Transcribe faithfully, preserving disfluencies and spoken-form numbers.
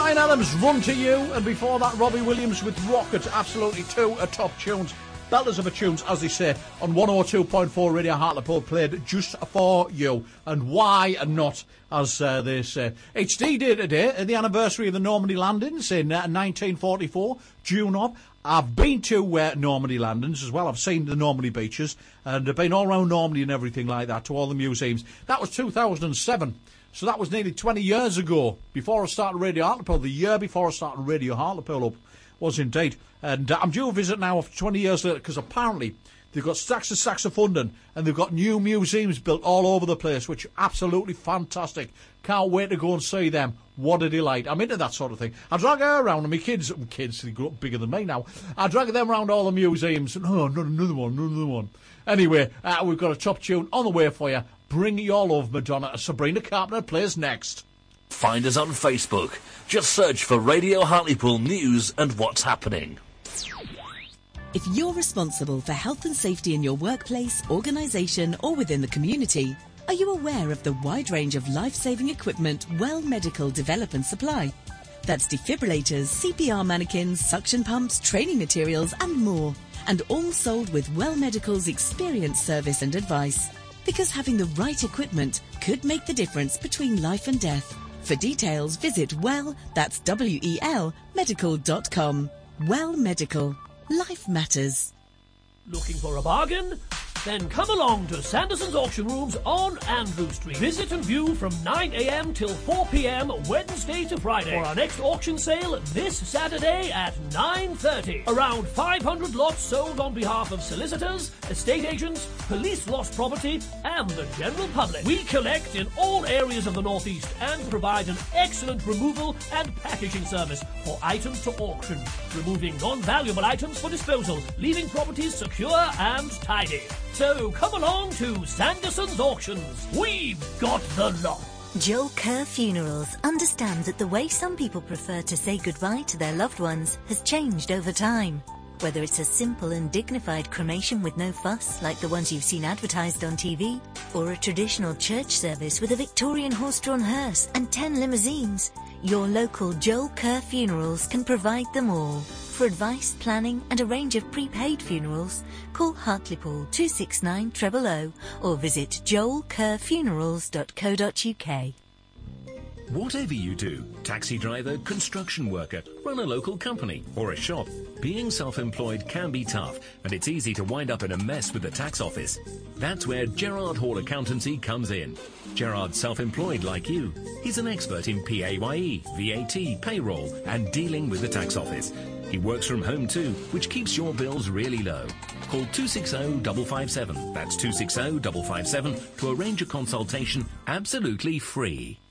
Brian Adams, Run to You, and before that, Robbie Williams with Rocket. Absolutely two are top tunes. Belters of a tunes, as they say, on one oh two point four Radio Hartlepool, played just for you. And why not, as uh, they say. It's D-Day today, at the anniversary of the Normandy landings in uh, nineteen forty-four, June up. I've been to uh, Normandy landings as well. I've seen the Normandy beaches, and I've been all around Normandy and everything like that, to all the museums. That was two thousand seven. So that was nearly twenty years ago, before I started Radio Hartlepool. The year before I started Radio Hartlepool up was indeed. And uh, I'm due a visit now after twenty years later, because apparently they've got stacks and stacks of funding, and they've got new museums built all over the place, which are absolutely fantastic. Can't wait to go and see them. What a delight. I'm into that sort of thing. I drag her around, and my kids, kids, they grow up bigger than me now, I drag them around all the museums, and oh, not another one, not another one. Anyway, uh, we've got a top tune on the way for you. Bring Your Love, Madonna, as Sabrina Carpenter plays next. Find us on Facebook. Just search for Radio Hartlepool News and What's Happening. If you're responsible for health and safety in your workplace, organisation or within the community, are you aware of the wide range of life-saving equipment Well Medical develop and supply? That's defibrillators, C P R mannequins, suction pumps, training materials and more. And all sold with Well Medical's experience, service and advice. Because having the right equipment could make the difference between life and death. For details, visit Well, that's W E L, medical dot com. Well Medical. Life matters. Looking for a bargain? Then come along to Sanderson's Auction Rooms on Andrew Street. Visit and view from nine a.m. till four p.m. Wednesday to Friday for our next auction sale this Saturday at nine thirty. Around five hundred lots sold on behalf of solicitors, estate agents, police lost property and the general public. We collect in all areas of the Northeast and provide an excellent removal and packaging service for items to auction, removing non-valuable items for disposal, leaving properties secure and tidy. So come along to Sanderson's Auctions. We've got the lot. Joel Kerr Funerals understands that the way some people prefer to say goodbye to their loved ones has changed over time. Whether it's a simple and dignified cremation with no fuss, like the ones you've seen advertised on T V, or a traditional church service with a Victorian horse-drawn hearse and ten limousines, your local Joel Kerr Funerals can provide them all. For advice, planning and a range of prepaid funerals, call Hartlepool two six nine zero zero zero or visit joel kerr funerals dot co dot uk. Whatever you do, taxi driver, construction worker, run a local company or a shop, being self-employed can be tough and it's easy to wind up in a mess with the tax office. That's where Gerard Hall Accountancy comes in. Gerard's self-employed like you. He's an expert in P A Y E, V A T, payroll and dealing with the tax office. He works from home too, which keeps your bills really low. Call two six zero five five seven, that's two six zero five five seven, to arrange a consultation absolutely free.